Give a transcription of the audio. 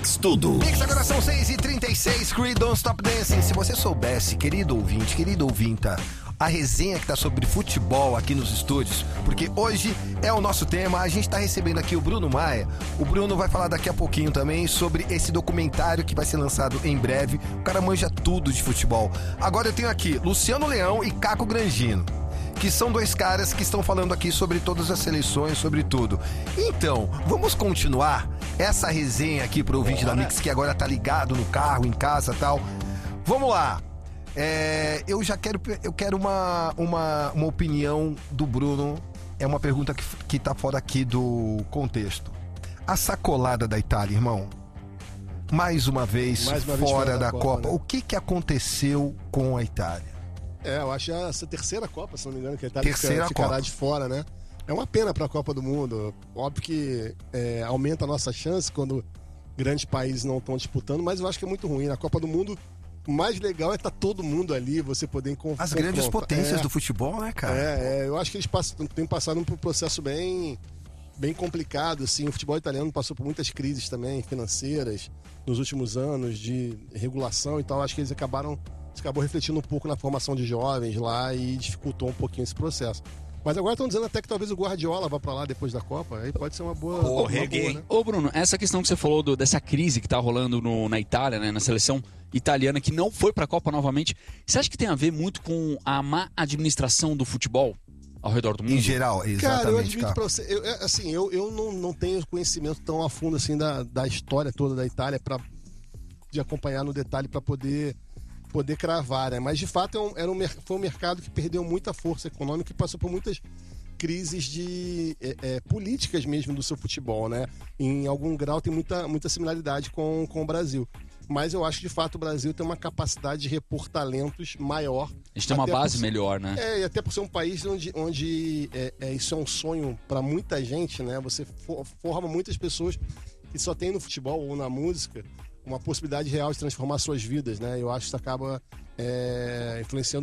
Mix Tudo. Mix, agora são 6h36, Creed Don't Stop Dancing. Se você soubesse, querido ouvinte, querida ouvinta, a resenha que tá sobre futebol aqui nos estúdios, porque hoje é o nosso tema. A gente tá recebendo aqui o Bruno Maia. O Bruno vai falar daqui a pouquinho também sobre esse documentário que vai ser lançado em breve. O cara manja tudo de futebol. Agora eu tenho aqui Luciano Leão e Caco Grangino, que são dois caras que estão falando aqui sobre todas as seleções, sobre tudo. Então, vamos continuar essa resenha aqui pro ouvinte da Mix, que agora tá ligado no carro, em casa e tal. Vamos lá. Eu quero uma opinião do Bruno. É uma pergunta que tá fora aqui do contexto. A sacolada da Itália, irmão. Mais uma vez fora da Copa. Né? O que aconteceu com a Itália? Eu acho essa terceira Copa, se não me engano, que a Itália ficará Copa de fora, né? É uma pena para a Copa do Mundo. Óbvio que aumenta a nossa chance quando grandes países não estão disputando, mas eu acho que é muito ruim. Na Copa do Mundo, o mais legal é estar todo mundo ali, você poder As grandes potências do futebol, né, cara? Eu acho que eles têm passado por um processo bem complicado, assim. O futebol italiano passou por muitas crises também, financeiras, nos últimos anos, de regulação e tal. Acho que eles acabou refletindo um pouco na formação de jovens lá e dificultou um pouquinho esse processo. Mas agora estão dizendo até que talvez o Guardiola vá pra lá depois da Copa. Aí pode ser uma boa, né? Ô Bruno, essa questão que você falou dessa crise que tá rolando na Itália, né, na seleção italiana, que não foi pra Copa novamente, você acha que tem a ver muito com a má administração do futebol ao redor do mundo? Em geral, exatamente. Cara, eu admito pra você, eu não tenho conhecimento tão a fundo assim da história toda da Itália de acompanhar no detalhe para poder cravar, né? Mas de fato foi um mercado que perdeu muita força econômica e passou por muitas crises de políticas mesmo do seu futebol, né? Em algum grau tem muita similaridade com o Brasil. Mas eu acho que de fato o Brasil tem uma capacidade de repor talentos maior. A gente tem uma base melhor, né? E até por ser um país onde isso é um sonho para muita gente, né? Você forma muitas pessoas que só tem no futebol ou na música uma possibilidade real de transformar suas vidas, né? Eu acho que isso acaba influenciando